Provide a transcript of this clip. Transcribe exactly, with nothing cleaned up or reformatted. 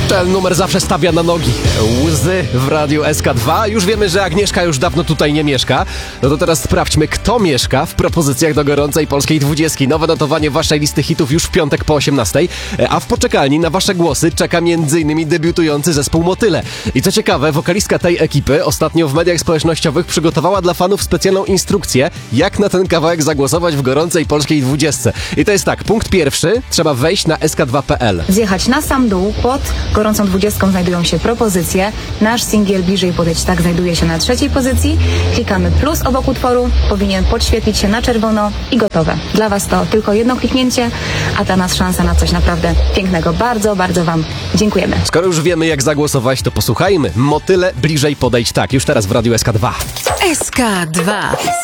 Ten numer zawsze stawia na nogi łzy w radiu S K dwa. Już wiemy, że Agnieszka już dawno tutaj nie mieszka. No to teraz sprawdźmy, kto mieszka w propozycjach do gorącej polskiej dwudziestki. Nowe notowanie waszej listy hitów już w piątek po osiemnastej. A w poczekalni na wasze głosy czeka m.in. debiutujący zespół Motyle. I co ciekawe, wokalistka tej ekipy ostatnio w mediach społecznościowych przygotowała dla fanów specjalną instrukcję, jak na ten kawałek zagłosować w gorącej polskiej dwudziestce. I to jest tak, punkt pierwszy, trzeba wejść na S K dwa kropka P L. Zjechać na sam dół, pod gorącą dwudziestką znajdują się propozycje. Nasz singiel Bliżej podejdź tak znajduje się na trzeciej pozycji. Klikamy plus obok utworu, powinien podświetlić się na czerwono i gotowe. Dla was to tylko jedno kliknięcie, a dla nas szansa na coś naprawdę pięknego. Bardzo, bardzo wam dziękujemy. Skoro już wiemy, jak zagłosować, to posłuchajmy. Motyle Bliżej podejdź tak, już teraz w radiu S K dwa. S K dwa.